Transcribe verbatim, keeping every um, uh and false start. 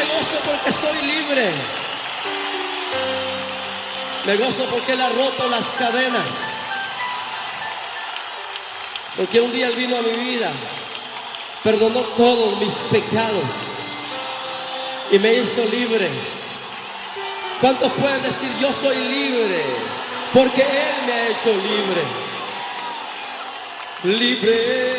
gozo porque soy libre. Me gozo porque Él ha roto las cadenas. Porque un día Él vino a mi vida, perdonó todos mis pecados y me hizo libre. ¿Cuántos pueden decir yo soy libre? Porque Él me ha hecho libre. Libre.